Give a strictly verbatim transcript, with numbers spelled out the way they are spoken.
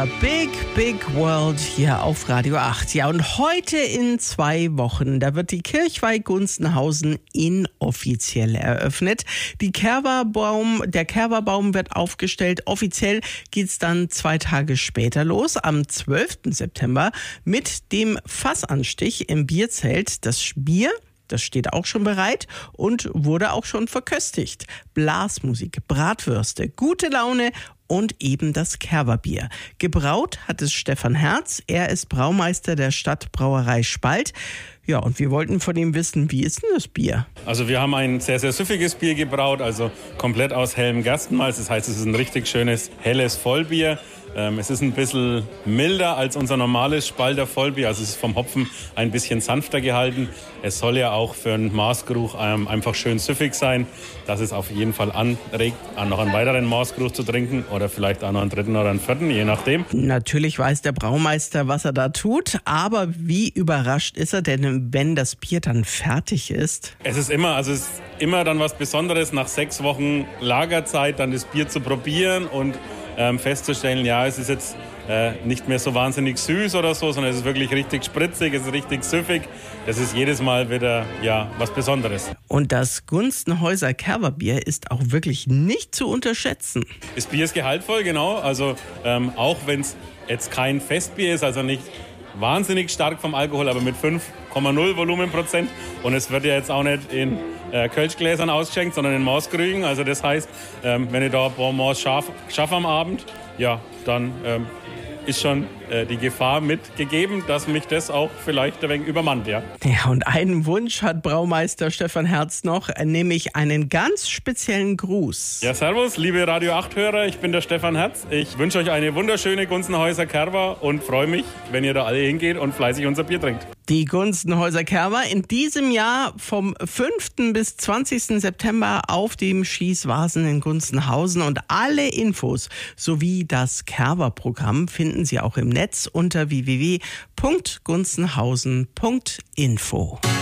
Big, Big World hier auf Radio acht. Ja, und heute in zwei Wochen, da wird die Kirchweih Gunzenhausen inoffiziell eröffnet. Die Kerberbaum, der Kerberbaum wird aufgestellt. Offiziell geht's dann zwei Tage später los, am zwölften September, mit dem Fassanstich im Bierzelt. Das Bier, das steht auch schon bereit und wurde auch schon verköstigt. Blasmusik, Bratwürste, gute Laune und eben das Kerberbier. Gebraut hat es Stefan Herz. Er ist Braumeister der Stadtbrauerei Spalt. Ja, und wir wollten von ihm wissen, wie ist denn das Bier? Also wir haben ein sehr, sehr süffiges Bier gebraut, also komplett aus hellem Gerstenmalz. Das heißt, es ist ein richtig schönes, helles Vollbier. Ähm, es ist ein bisschen milder als unser normales Spalter Vollbier. Also es ist vom Hopfen ein bisschen sanfter gehalten. Es soll ja auch für einen Maßgeruch ähm, einfach schön süffig sein, dass es auf jeden Fall anregt, noch einen weiteren Maßgeruch zu trinken oder vielleicht auch noch einen dritten oder einen vierten, je nachdem. Natürlich weiß der Braumeister, was er da tut, aber wie überrascht ist er denn, wenn das Bier dann fertig ist? Es ist immer, also es ist immer dann was Besonderes, nach sechs Wochen Lagerzeit dann das Bier zu probieren und ähm, festzustellen, ja, es ist jetzt äh, nicht mehr so wahnsinnig süß oder so, sondern es ist wirklich richtig spritzig, es ist richtig süffig. Das ist jedes Mal wieder, ja, was Besonderes. Und das Gunzenhäuser Kerberbier ist auch wirklich nicht zu unterschätzen. Das Bier ist gehaltvoll, genau. Also ähm, auch wenn es jetzt kein Festbier ist, also nicht wahnsinnig stark vom Alkohol, aber mit fünf Komma null Volumenprozent. Und es wird ja jetzt auch nicht in äh, Kölschgläsern ausgeschenkt, sondern in Maßkrügen. Also das heißt, ähm, wenn ich da ein paar Maß schaffe am Abend, ja, dann ähm, ist schon äh, die Gefahr mitgegeben, dass mich das auch vielleicht ein wenig übermannt, ja. Ja, und einen Wunsch hat Braumeister Stefan Herz noch, nämlich einen ganz speziellen Gruß. Ja, servus, liebe Radio acht-Hörer, ich bin der Stefan Herz. Ich wünsche euch eine wunderschöne Gunzenhäuser Kerber und freue mich, wenn ihr da alle hingeht und fleißig unser Bier trinkt. Die Gunzenhäuser Kerber in diesem Jahr vom fünften bis zwanzigsten September auf dem Schießwasen in Gunzenhausen, und alle Infos sowie das Kerberprogramm finden Sie auch im Netz unter w w w punkt gunzenhausen punkt info.